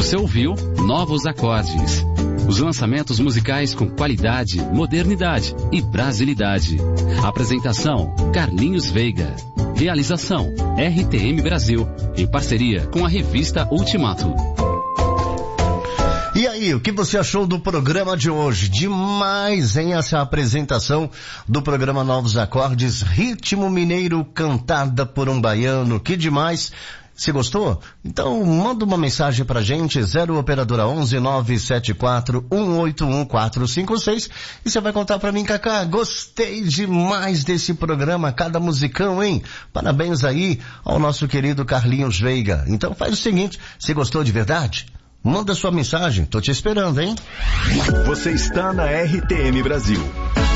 Você ouviu Novos Acordes. Os lançamentos musicais com qualidade, modernidade e brasilidade. Apresentação, Carlinhos Veiga. Realização, RTM Brasil, em parceria com a revista Ultimato. E aí, o que você achou do programa de hoje? Demais, hein? Essa apresentação do programa Novos Acordes, ritmo mineiro cantada por um baiano, que demais! Você gostou? Então manda uma mensagem pra gente, 0 operadora 11 974 181 456, e você vai contar pra mim, Cacá, gostei demais desse programa, cada musicão, hein? Parabéns aí ao nosso querido Carlinhos Veiga. Então faz o seguinte, você gostou de verdade? Manda sua mensagem, tô te esperando, hein? Você está na RTM Brasil.